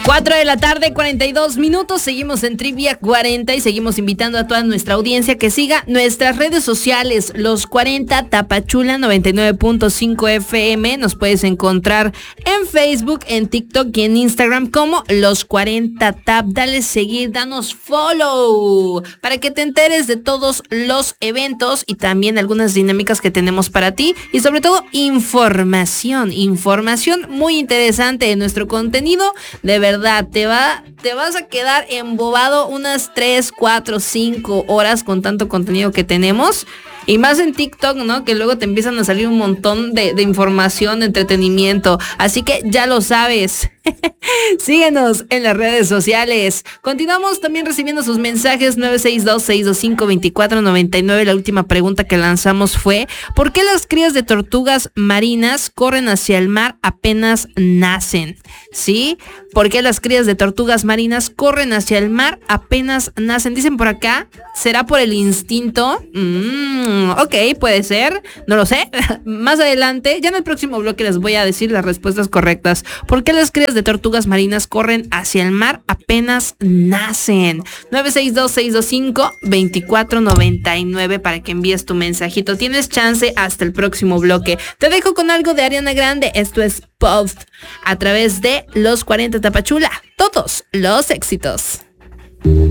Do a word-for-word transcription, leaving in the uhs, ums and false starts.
cuatro de la tarde, cuarenta y dos minutos, seguimos en Trivia cuarenta y seguimos invitando a toda nuestra audiencia que siga nuestras redes sociales, Los cuarenta Tapachula noventa y nueve punto cinco F M, nos puedes encontrar en Facebook, en TikTok y en Instagram como Los cuarenta Tap, dale seguir, danos follow, para que te enteres de todos los eventos y también algunas dinámicas que tenemos para ti y sobre todo información, información muy interesante de nuestro contenido, de verdad. verdad, te va, te vas a quedar embobado unas tres, cuatro, cinco horas con tanto contenido que tenemos. Y más en TikTok, ¿no? Que luego te empiezan a salir un montón de, de información, de entretenimiento. Así que ya lo sabes. Síguenos en las redes sociales. Continuamos también recibiendo sus mensajes nueve seis dos, seis dos cinco, dos cuatro nueve nueve. La última pregunta que lanzamos fue: ¿por qué las crías de tortugas marinas corren hacia el mar apenas nacen? ¿Sí? ¿Por qué las crías de tortugas marinas corren hacia el mar apenas nacen? Dicen por acá, ¿será por el instinto? Mmm, ok, puede ser, no lo sé. Más adelante, ya en el próximo bloque les voy a decir las respuestas correctas. ¿Por qué las crías de tortugas marinas corren hacia el mar apenas nacen? nueve seis dos, seis dos cinco, dos cuatro nueve nueve para que envíes tu mensajito. Tienes chance hasta el próximo bloque. Te dejo con algo de Ariana Grande. Esto es Puffed a través de Los cuarenta Tapachula. Todos los éxitos.